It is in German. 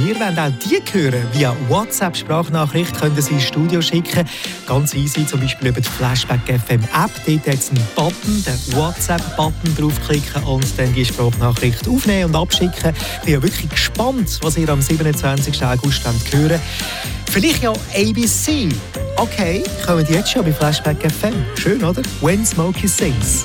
wir wollen auch die hören. Via WhatsApp-Sprachnachricht können Sie ins Studio schicken. Ganz easy, zum Beispiel über die Flashback FM App. Dort hat es einen Button, den WhatsApp-Button, draufklicken und dann die Sprachnachricht aufnehmen und abschicken. Ich bin ja wirklich gespannt, was ihr am 27. August hören. Vielleicht ja ABC. Okay, kommen die jetzt schon bei Flashback FM. Schön, oder? When Smokey Sings.